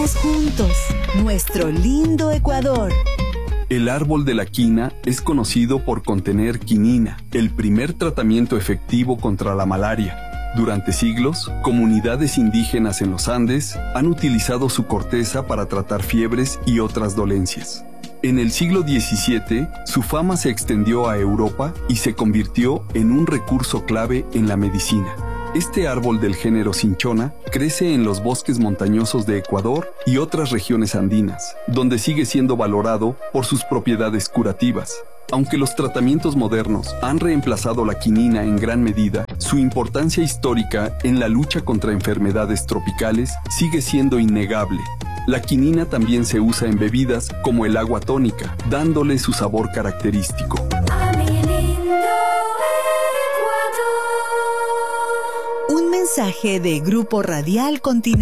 Juntos, nuestro lindo Ecuador. El árbol de la quina es conocido por contener quinina, el primer tratamiento efectivo contra la malaria. Durante siglos, comunidades indígenas en los Andes han utilizado su corteza para tratar fiebres y otras dolencias. En el siglo XVII, su fama se extendió a Europa y se convirtió en un recurso clave en la medicina. Este árbol del género cinchona crece en los bosques montañosos de Ecuador y otras regiones andinas, donde sigue siendo valorado por sus propiedades curativas. Aunque los tratamientos modernos han reemplazado la quinina en gran medida, su importancia histórica en la lucha contra enfermedades tropicales sigue siendo innegable. La quinina también se usa en bebidas como el agua tónica, dándole su sabor característico. Un mensaje de Grupo Radial Continental.